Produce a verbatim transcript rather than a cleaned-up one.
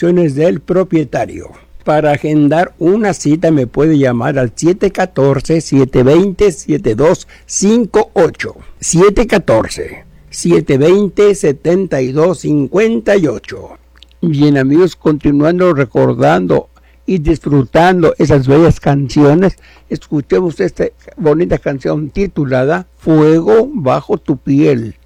instrucciones del propietario. Para agendar una cita me puede llamar al siete uno cuatro, siete dos cero, siete dos cinco ocho. siete uno cuatro, siete dos cero, siete dos cinco ocho. Bien amigos, continuando recordando y disfrutando esas bellas canciones, escuchemos esta bonita canción titulada Fuego bajo tu piel.